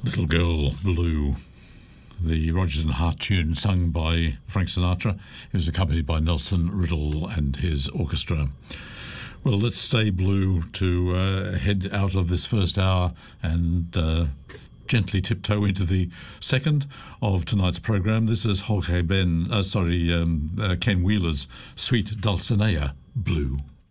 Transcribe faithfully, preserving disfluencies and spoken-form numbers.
Little Girl Blue, the Rodgers and Hart tune sung by Frank Sinatra. It was accompanied by Nelson Riddle and his orchestra. Well, let's stay blue to uh, head out of this first hour and uh, gently tiptoe into the second of tonight's program. This is Jorge Ben, uh, sorry, um, uh, Ken Wheeler's Sweet Dulcinea Blue.